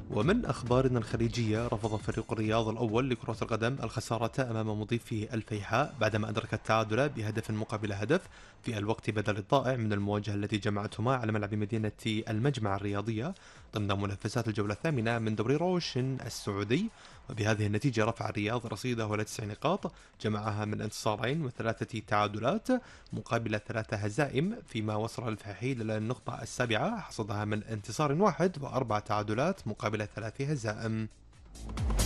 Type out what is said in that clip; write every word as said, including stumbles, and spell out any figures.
ومن أخبارنا الخليجية، رفض فريق الرياض الأول لكرة القدم الخسارة أمام مضيفه الفيحاء بعدما أدرك التعادل بهدف مقابل هدف في الوقت بدل الضائع من المواجهة التي جمعتهما على ملعب مدينة المجمع الرياضية ضمن منافسات الجولة الثامنة من دوري روشن السعودي. وبهذه النتيجة رفع الرياض رصيده إلى تسع نقاط، جمعها من انتصارين وثلاثة تعادلات مقابل ثلاثة هزائم، فيما وصل الفحيل إلى النقطة السابعة حصدها من انتصار واحد وأربع تعادلات مقابل ثلاث هزائم.